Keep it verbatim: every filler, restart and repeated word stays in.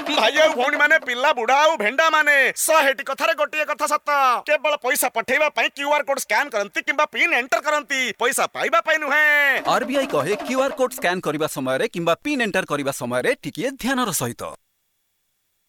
भाई आ भौणी माने पिल्ला बुढ़ा आ भेंडा माने शहेटी कथारे गोटिए कथा सत केवल पैसा पठेबा पई क्यूआर कोड स्कैन करंती किंबा पिन एंटर करंती पैसा पाइबा पई नुहे। आरबीआई कहे क्यूआर कोड स्कैन करबा समय रे किंबा पिन एंटर करबा समय रे टिकिए ध्यानर सहित।